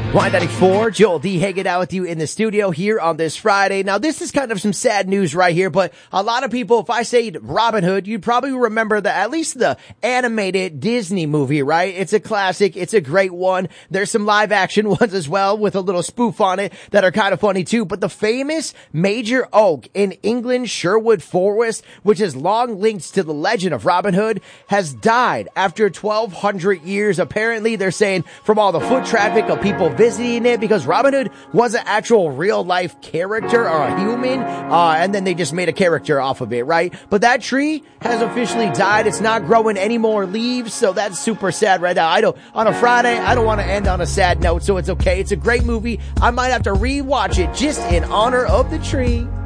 Y94, Joel D hanging out with you in the studio here on this Friday. Now, this is kind of some sad news right here, but a lot of people, if I say Robin Hood, you'd probably remember at least the animated Disney movie, right? It's a classic. It's a great one. There's some live action ones as well with a little spoof on it that are kind of funny too. But the famous Major Oak in England, Sherwood Forest, which is long linked to the legend of Robin Hood, has died after 1,200 years. Apparently, they're saying from all the foot traffic of people visiting it, because Robin Hood was an actual real life character or a human, and then they just made a character off of it, right? But that tree has officially died. It's not growing any more leaves, so that's super sad right now. On a Friday, I don't want to end on a sad note, so it's okay. It's a great movie. I might have to rewatch it just in honor of the tree.